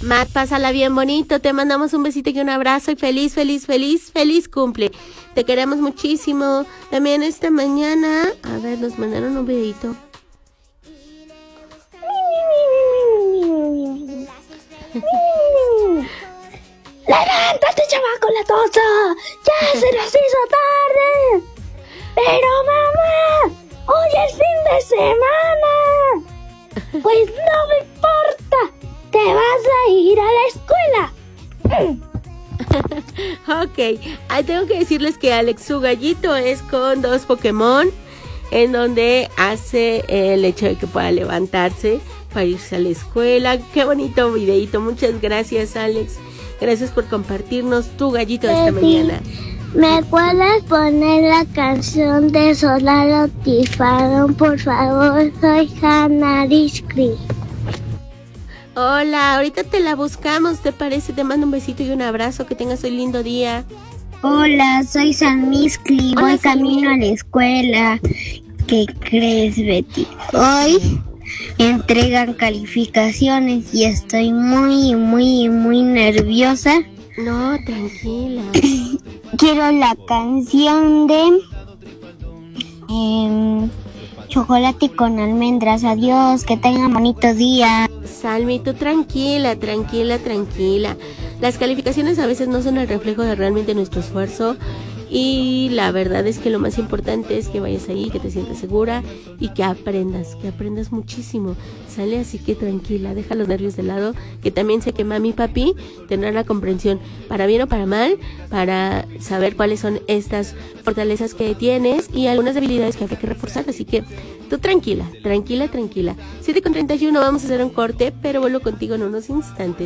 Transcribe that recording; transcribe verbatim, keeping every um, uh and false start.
Matt, pásala bien bonito, te mandamos un besito y un abrazo y feliz, feliz, feliz, feliz cumple. Te queremos muchísimo. También esta mañana, a ver, nos mandaron un videito. ¡Levántate, chamaco latoso! ¡Ya se nos hizo tarde! ¡Pero mamá! ¡Hoy es fin de semana! Pues no me importa. ¡Te vas a ir a la escuela! Ok, ah, tengo que decirles que Alex, su gallito es con dos Pokémon, en donde hace el hecho de que pueda levantarse para irse a la escuela. Qué bonito videito, muchas gracias, Alex. Gracias por compartirnos tu gallito de esta mañana. ¿Me puedes poner la canción de Solar Tifarón, por favor? Soy Hannah Risky. Hola, ahorita te la buscamos, ¿te parece? Te mando un besito y un abrazo, que tengas un lindo día. Hola, soy San Miscli, voy Hola, camino a la escuela. ¿Qué crees, Betty? Hoy entregan calificaciones y estoy muy, muy, muy nerviosa. No, tranquila. Quiero la canción de eh, chocolate con almendras. Adiós, que tengan bonito día. Salmi, tú tranquila, tranquila, tranquila. Las calificaciones a veces no son el reflejo de realmente nuestro esfuerzo. Y la verdad es que lo más importante es que vayas ahí, que te sientas segura y que aprendas, que aprendas muchísimo. Sale, así que tranquila, deja los nervios de lado, que también sé que mami y papi tendrán la comprensión, para bien o para mal, para saber cuáles son estas fortalezas que tienes y algunas debilidades que hay que reforzar. Así que tú tranquila, tranquila, tranquila. siete con treinta y uno, vamos a hacer un corte, pero vuelvo contigo en unos instantes.